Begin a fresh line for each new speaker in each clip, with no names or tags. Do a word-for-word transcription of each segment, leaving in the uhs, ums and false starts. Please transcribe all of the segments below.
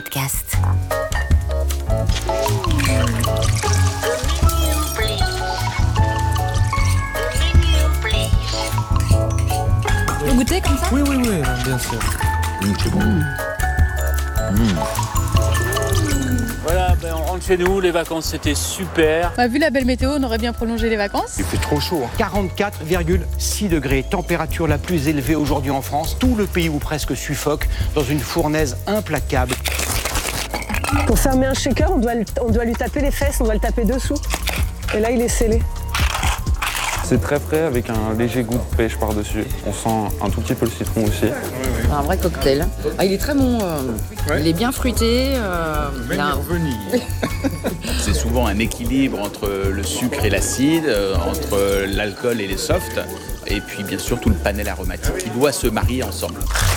podcast.
Vous goûtez comme ça ?
Oui, oui, oui, bien sûr.
Mmh, c'est bon. Mmh. Mmh.
Voilà, ben on rentre chez nous, les vacances c'était super.
Bah, vu la belle météo, on aurait bien prolongé les vacances.
Il fait trop chaud. Hein.
quarante-quatre virgule six degrés, température la plus élevée aujourd'hui en France. Tout le pays ou presque suffoque dans une fournaise implacable.
Pour fermer un shaker, on doit, on doit lui taper les fesses, on doit le taper dessous. Et là, il est scellé.
C'est très frais avec un léger goût de pêche par-dessus. On sent un tout petit peu le citron aussi.
Un vrai cocktail. Ah, il est très bon. Euh,
ouais.
Il est bien fruité. Euh,
Même
a...
revenu.
C'est souvent un équilibre entre le sucre et l'acide, entre l'alcool et les softs. Et puis bien sûr tout le panel aromatique qui doit se marier ensemble.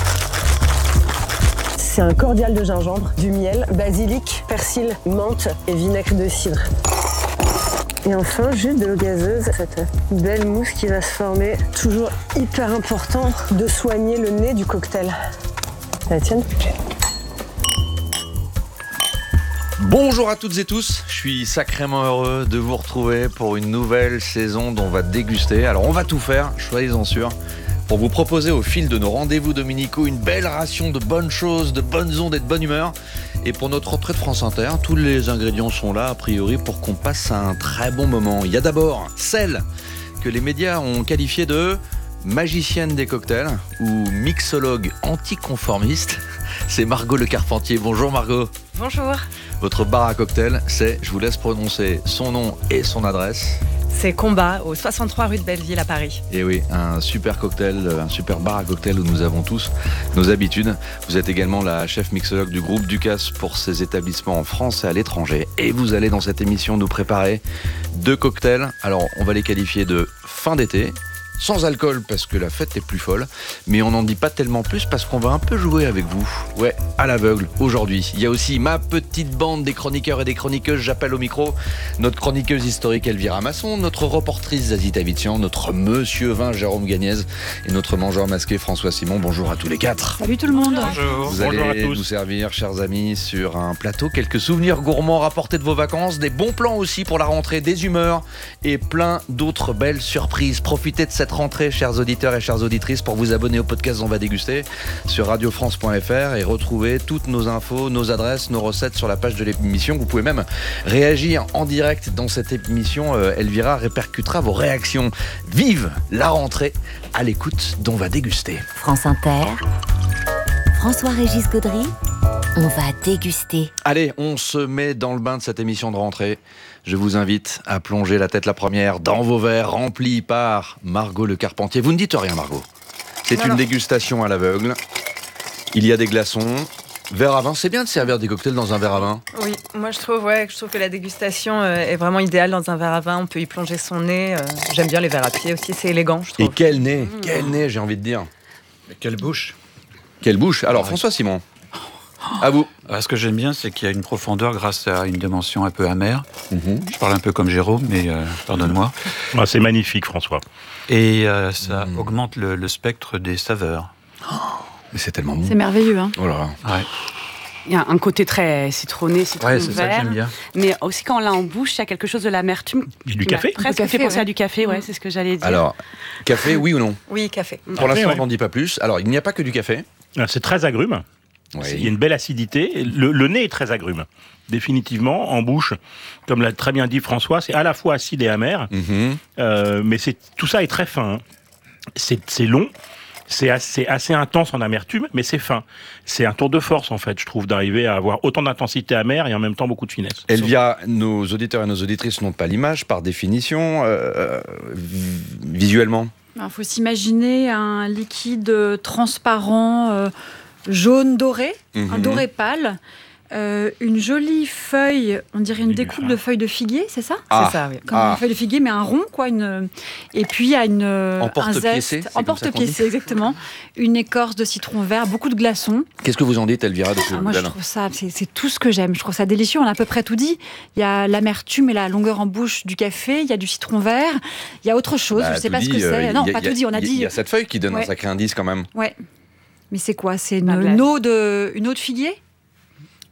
C'est un cordial de gingembre, du miel, basilic, persil, menthe et vinaigre de cidre. Et enfin, juste de l'eau gazeuse, cette belle mousse qui va se former. Toujours hyper important de soigner le nez du cocktail. La tienne ?
Bonjour à toutes et tous, je suis sacrément heureux de vous retrouver pour une nouvelle saison dont on va déguster. Alors on va tout faire, soyez-en sûrs, pour vous proposer au fil de nos rendez-vous dominicaux une belle ration de bonnes choses, de bonnes ondes et de bonne humeur. Et pour notre rentrée de France Inter, tous les ingrédients sont là, a priori, pour qu'on passe un très bon moment. Il y a d'abord celle que les médias ont qualifiée de magicienne des cocktails ou mixologue anticonformiste. C'est Margot Le Carpentier. Bonjour Margot.
Bonjour.
Votre bar à cocktail, c'est, je vous laisse prononcer son nom et son adresse.
C'est Combat, au soixante-trois rue de Belleville à Paris.
Et oui, un super cocktail, un super bar à cocktail où nous avons tous nos habitudes. Vous êtes également la chef mixologue du groupe Ducasse pour ses établissements en France et à l'étranger. Et vous allez dans cette émission nous préparer deux cocktails. Alors, on va les qualifier de fin d'été, sans alcool parce que la fête est plus folle, mais on n'en dit pas tellement plus parce qu'on va un peu jouer avec vous. Ouais, à l'aveugle, aujourd'hui. Il y a aussi ma petite bande des chroniqueurs et des chroniqueuses. J'appelle au micro notre chroniqueuse historique Elvira Masson, notre reportrice Zazie Tavitian, notre monsieur vin Jérôme Gagnez et notre mangeur masqué François Simon. Bonjour à tous les quatre.
Salut tout le monde.
Bonjour.
Vous
Bonjour
allez
à tous.
nous servir, chers amis, sur un plateau quelques souvenirs gourmands rapportés de vos vacances, des bons plans aussi pour la rentrée, des humeurs et plein d'autres belles surprises. Profitez de cette rentrée, chers auditeurs et chères auditrices, pour vous abonner au podcast On va déguster sur radio france point f r et retrouver toutes nos infos, nos adresses, nos recettes sur la page de l'émission. Vous pouvez même réagir en direct dans cette émission. Euh, Elvira répercutera vos réactions. Vive la rentrée à l'écoute d'On va déguster.
France Inter, François-Régis Gaudry, on va déguster.
Allez, on se met dans le bain de cette émission de rentrée. Je vous invite à plonger la tête la première dans vos verres remplis par Margot Le Carpentier. Vous ne dites rien, Margot. C'est
non,
une
non.
dégustation à l'aveugle. Il y a des glaçons. Verre à vin, c'est bien de servir des cocktails dans un verre à vin.
Oui, moi je trouve, ouais, je trouve que la dégustation euh, est vraiment idéale dans un verre à vin. On peut y plonger son nez. Euh, j'aime bien les verres à pied aussi, c'est élégant, je trouve.
Et quel nez, mmh. quel nez, j'ai envie de dire.
Mais quelle bouche.
Quelle bouche. Alors,
Ouais.
François Simon, à vous.
Alors, ce que j'aime bien, c'est qu'il y a une profondeur grâce à une dimension un peu amère.
Mmh.
Je parle un peu comme Jérôme, mais euh, pardonne-moi.
Ah, c'est magnifique, François.
Et euh, ça
Mmh.
augmente le, le spectre des saveurs.
Mais c'est tellement bon.
C'est merveilleux, hein.
Oh là là.
Ouais,
Il y a un côté très citronné, citron
ouais c'est ça que
vert,
j'aime bien.
mais aussi quand on l'a en bouche, il y a quelque chose de l'amertume.
Il y a du
qui m'a
café
Presque
Du café,
fait penser
ouais.
à du café, ouais, c'est ce que j'allais dire.
Alors, café, oui ou non?
Oui, café.
Pour l'instant,
ouais.
on n'en dit pas plus. Alors, il n'y a pas que du café.
Ah, c'est très agrume.
Oui.
Il y a une belle acidité. Le, le nez est très agrume. Définitivement, en bouche, comme l'a très bien dit François, c'est à la fois acide et amer,
Mmh.
euh, mais c'est, tout ça est très fin. hein. C'est, c'est long, c'est assez, assez intense en amertume, mais c'est fin. C'est un tour de force, en fait, je trouve, d'arriver à avoir autant d'intensité amère et en même temps beaucoup de finesse.
Elvia, nos auditeurs et nos auditrices n'ont pas l'image, par définition, euh, vi- visuellement.
Il faut s'imaginer un liquide transparent, euh, jaune doré,
Mmh.
un doré pâle. Euh, une jolie feuille, on dirait une
Du
découpe
fin.
de feuilles de figuier, c'est ça?
Ah.
C'est ça, oui.
Comme
Ah.
une feuille de figuier, mais un rond, quoi. Une... Et puis, il y a une,
En
un
porte-piécé,
zeste.
c'est
En
comme ça qu'on
porte-piécé, exactement. Une écorce de citron vert, beaucoup de glaçons.
Qu'est-ce que vous en dites, Elvira, de ce
Ah, moi, je
cocktail?
trouve ça, c'est, c'est tout ce que j'aime. Je trouve ça délicieux. On a à peu près tout dit. Il y a l'amertume et la longueur en bouche du café. Il y a du citron vert. Il y a autre chose.
Bah,
je ne sais
tout
pas
dit,
ce que
euh,
c'est.
y a-
non,
y a-
pas
y a-
tout dit. On a
y a-
dit.
Il y a cette feuille qui donne un
Ouais.
sacré indice quand même.
Ouais. Mais c'est quoi? C'est
La
une,
glace.
une eau de, une eau de figuier?